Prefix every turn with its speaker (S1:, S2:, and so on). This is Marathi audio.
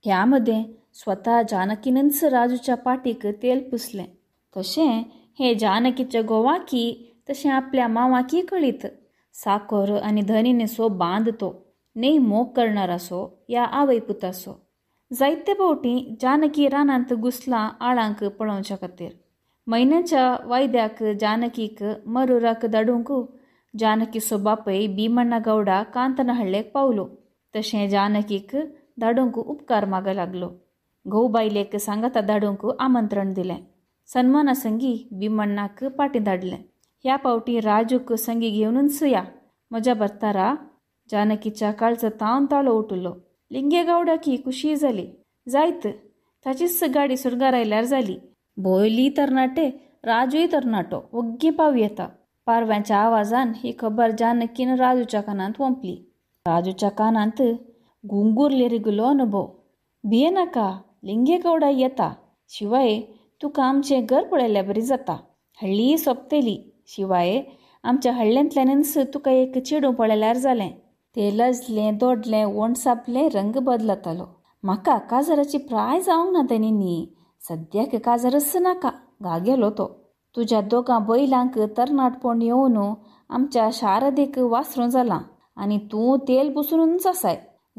S1: ह्यामध्ये स्वता जानकीनच राजूच्या पाठीक तेल पुसलें. तशें हे जानकीच्या घोवाकी तशें आपल्या मांवाकी कळीत. साकोर आनी धनीने सो बांदतो, न्ही मोग करणारासो या आवय पुतासो. जायते फावटी जानकी रानांत घुसलां आळांक पळोवच्या खातीर. म्हयन्याच्या वायद्याक जानकीक मरुराक धाडूंक जानकीचो बापय भीमण्णा गौडा कांतनहळ्ळेक पावलो. तशें जानकीक धाडूंक उपकार माग लागलो. घोव बायलेक सांगाता धाडूंक आमंत्रण दिलें. सन्माना संगी भीमण्णाक पाटी धाडलें. ह्या फावटी राजूक संगी घेवनूच या, म्हज्या भर्तारा. जानकीच्या काळजां तावन ताळो उठलो. लिंगे गौडाकी खुशी जाली. जायत ताचीच गाडी सुरगार आयल्यार जाली. भोयली तरणाटे, राजूय तरणाटो ओग्गी पाव येता. पारव्याच्या आवाजान ही खबर जानकीन राजूच्या कानांत वंपली. राजूच्या कानांत घुंगूर रिगलो अनुभव. भिये नाका, लिंगे गौडा येता. शिवाय तुका आमचें घर पळयल्या बरी जाता. हळ्ळी सोंपतली. शिवाय आमच्या हळ्ळ्यांतल्यानच तुका एक चेडूं पळयल्यार जालें. तें लजलें दोडलें वणसापलें रंग बदलतालो. म्हाका काजराची प्राय जावंक ना तेणींनी. सद्याक काजरच नाका गागेलो तो. तुज्या दोगां बैलांक तरणाटपण येवन आमच्या शारदेक वासरूं जालां आनी तूं तेल पुसूनच आसाय.